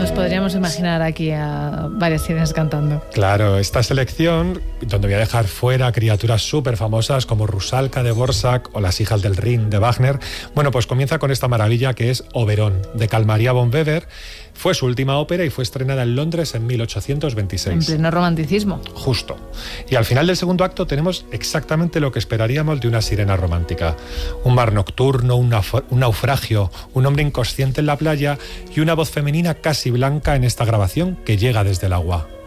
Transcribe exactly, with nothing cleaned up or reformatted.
nos podríamos imaginar aquí a varias sirenas cantando. Claro, esta selección, donde voy a dejar fuera criaturas súper famosas como Rusalka de Dvořák o Las hijas del Rin de Wagner, bueno, pues comienza con esta maravilla que es Oberón, de Carl Maria von Weber. Fue su última ópera y fue estrenada en Londres en mil ochocientos veintiséis. En pleno romanticismo. Justo. Y al final del segundo acto tenemos exactamente lo que esperaríamos de una sirena romántica. Un mar nocturno, un, nauf- un naufragio, un hombre inconsciente en la playa y una voz femenina casi blanca en esta grabación que llega desde el agua.